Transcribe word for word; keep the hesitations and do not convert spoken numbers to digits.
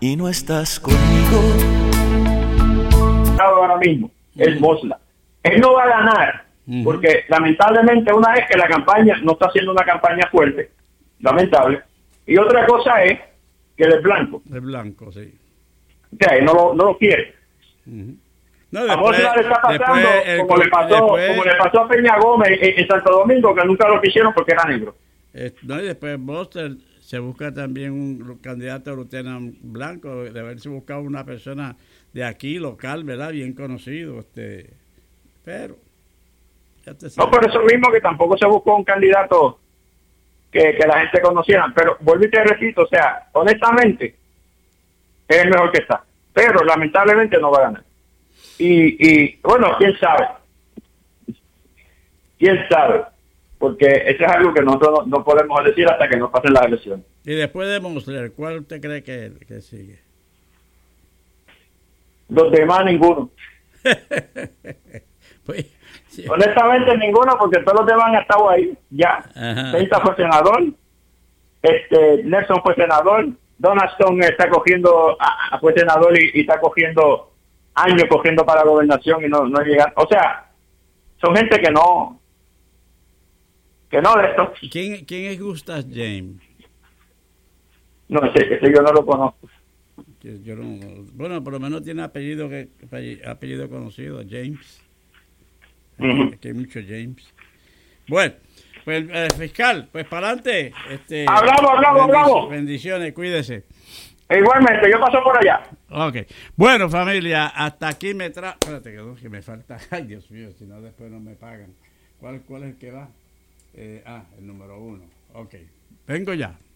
y no estás conmigo. Ahora mismo, es Bosla. Él no va a ganar, uh-huh. porque lamentablemente una vez que la campaña no está haciendo una campaña fuerte, lamentable, y otra cosa es que él es blanco. Es blanco, sí. O sea, él no lo, no lo quiere. Uh-huh. No, a Bosla le está pasando el, como, le pasó, después, como le pasó a Peña Gómez en, en Santo Domingo, que nunca lo quisieron porque era negro. Eh, no, y después Boston se busca también un candidato a lieutenant blanco, de haberse buscado una persona de aquí, local, ¿verdad? Bien conocido, este, pero ya te no, por eso mismo que tampoco se buscó un candidato que, que la gente conociera, pero vuelvo y te repito, o sea, honestamente es el mejor que está, pero lamentablemente no va a ganar. Y, y bueno, quién sabe, quién sabe, porque eso es algo que nosotros no, no podemos decir hasta que nos pasen las elecciones. Y después de Mosler, ¿cuál usted cree que, que sigue? Los demás, ninguno. Pues, sí. Honestamente, ninguno, porque todos los demás han estado ahí ya. Penta fue senador, este, Nelson fue senador, Donald Stone está cogiendo, ah, fue senador y, y está cogiendo años cogiendo para la gobernación y no, no llegan. O sea, son gente que no, que no de esto. ¿Quién, quién es Gustav James? No sé, ese yo no lo conozco. Yo no, bueno, por lo menos tiene apellido que apellido conocido, James. Uh-huh. Aquí hay mucho James. Bueno, pues eh, fiscal, pues para adelante. Este, hablamos, hablamos, bendic- hablamos. Bendiciones, cuídese. Igualmente, yo paso por allá. Ok. Bueno, familia, hasta aquí me tra... Espérate, que, no, que me falta... Ay, Dios mío, si no después no me pagan. ¿Cuál, cuál es el que va? Eh, ah, el número uno. Ok. Vengo ya.